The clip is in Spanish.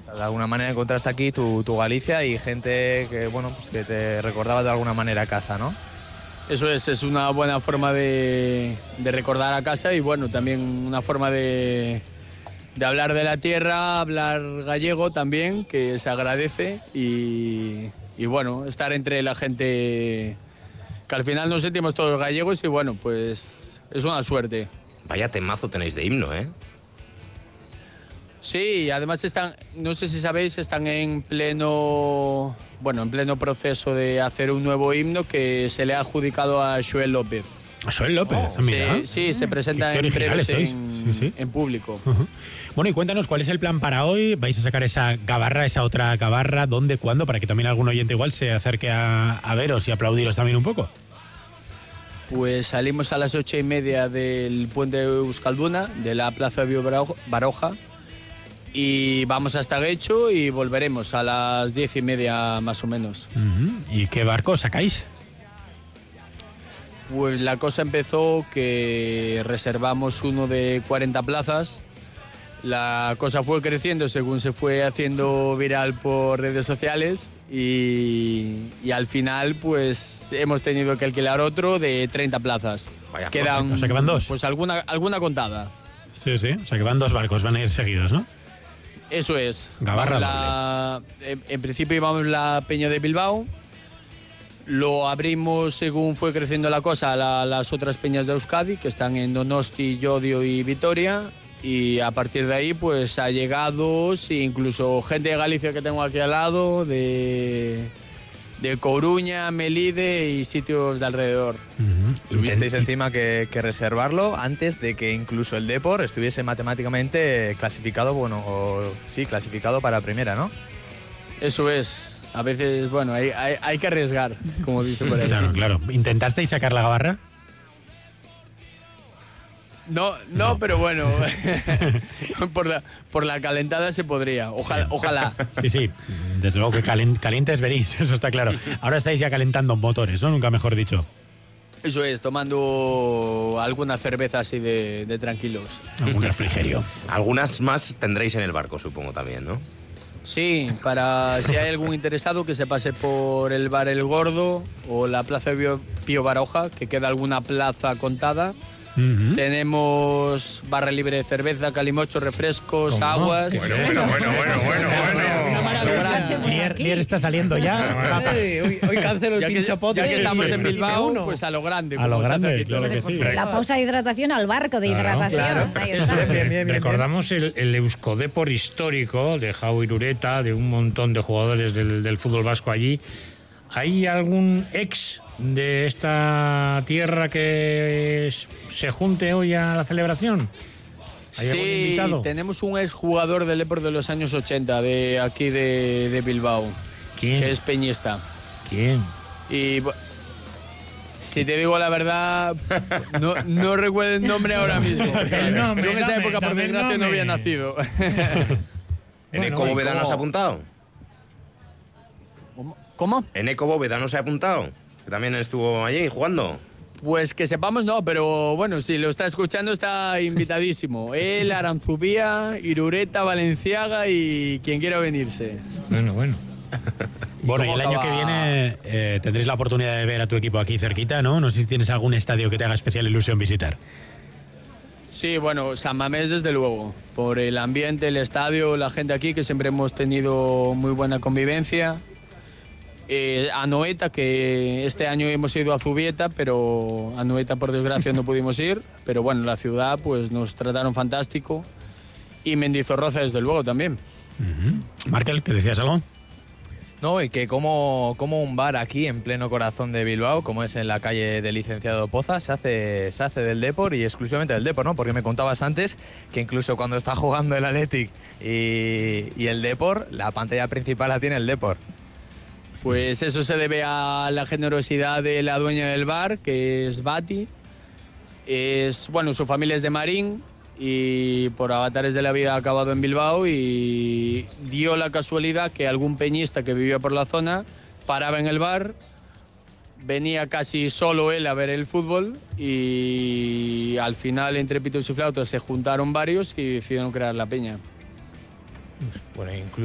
De alguna manera encontraste aquí tu Galicia y gente que, bueno, pues que te recordaba de alguna manera a casa, ¿no? Eso es una buena forma de recordar a casa y bueno, también una forma de hablar de la tierra, hablar gallego también, que se agradece y bueno, estar entre la gente que al final nos sentimos todos gallegos y bueno, pues es una suerte. Vaya temazo tenéis de himno, ¿eh? Sí, además están, no sé si sabéis, están en pleno proceso de hacer un nuevo himno que se le ha adjudicado a Xoel López. ¿A Xoel López? Mira. Sí, se presenta Qué en breves sí. en público. Uh-huh. Bueno, y cuéntanos, ¿cuál es el plan para hoy? ¿Vais a sacar esa gabarra, esa otra gabarra? ¿Dónde, cuándo? Para que también algún oyente igual se acerque a veros y aplaudiros también un poco. Pues salimos a las 8:30 del puente de Euskalduna, de la Plaza Bio Baroja, y vamos hasta Guecho y volveremos a las 10:30 más o menos. Uh-huh. ¿Y qué barco sacáis? Pues la cosa empezó que reservamos uno de 40 plazas. La cosa fue creciendo según se fue haciendo viral por redes sociales y al final pues hemos tenido que alquilar otro de 30 plazas. Vaya, Quedan, o sea que van dos. Pues alguna contada. Sí. O sea que van dos barcos, van a ir seguidos, ¿no? Eso es. Gabarra en principio íbamos la Peña de Bilbao. Lo abrimos según fue creciendo la cosa a las otras peñas de Euskadi, que están en Donosti, Llodio y Vitoria. Y a partir de ahí, pues allegados e incluso gente de Galicia que tengo aquí al lado, de Coruña, Melide y sitios de alrededor. Uh-huh. Tuvisteis encima que reservarlo antes de que incluso el Depor estuviese matemáticamente clasificado, clasificado para primera, ¿no? Eso es. A veces, bueno, hay que arriesgar, como dice por ahí. Claro. ¿Intentasteis sacar la gabarra? No, pero bueno, por la calentada se podría, ojalá. Sí, desde luego que calientes veréis, eso está claro. Ahora estáis ya calentando motores, ¿no? Nunca mejor dicho. Eso es, tomando alguna cerveza así de tranquilos. Algún refrigerio. Algunas más tendréis en el barco, supongo también, ¿no? Sí, para si hay algún interesado que se pase por el bar El Gordo o la Plaza Pío Baroja, que queda alguna plaza contada. Uh-huh. Tenemos barra libre de cerveza, calimocho, refrescos, aguas. Bueno. Lier está saliendo ya. Hoy cancelo el pincho pote. Ya que estamos en Bilbao, pues a lo grande. A lo grande, claro que sí. La pausa de hidratación al barco de hidratación. Claro. Ahí está. Bien. Recordamos el Euskadepor histórico de Jau Irureta, de un montón de jugadores del fútbol vasco allí. ¿Hay algún ex de esta tierra que se junte hoy a la celebración? ¿Hay algún invitado? Tenemos un exjugador del Depor de los años 80, de aquí de Bilbao. ¿Quién? Que es peñista. ¿Quién? Y si te digo la verdad, no recuerdo el nombre ahora mismo. Yo en esa época, por desgracia, no había nacido. ¿Eneco Bóveda no se ha apuntado? ¿Cómo? ¿Eneco Bóveda no se ha apuntado? Que también estuvo allí jugando. Pues que sepamos no, pero bueno, si lo está escuchando está invitadísimo. Él, Aranzubía, Irureta, Valenciaga y quien quiera venirse. Bueno. Bueno, y el año que viene tendréis la oportunidad de ver a tu equipo aquí cerquita, ¿no? No sé si tienes algún estadio que te haga especial ilusión visitar. Sí, bueno, San Mamés desde luego. Por el ambiente, el estadio, la gente aquí, que siempre hemos tenido muy buena convivencia. Anoeta, que este año hemos ido a Zubieta, pero a Anoeta por desgracia no pudimos ir, pero bueno, la ciudad pues nos trataron fantástico y Mendizorroza desde luego también. Uh-huh. Markel, ¿te decías algo? No, y que como un bar aquí en pleno corazón de Bilbao, como es en la calle del Licenciado Poza, se hace del Depor y exclusivamente del Depor, ¿no? Porque me contabas antes que incluso cuando está jugando el Athletic y el Depor, la pantalla principal la tiene el Depor. Pues eso se debe a la generosidad de la dueña del bar, que es Bati. Su familia es de Marín y por avatares de la vida ha acabado en Bilbao y dio la casualidad que algún peñista que vivía por la zona paraba en el bar, venía casi solo él a ver el fútbol y al final entre pitos y flautas se juntaron varios y decidieron crear la peña. Bueno,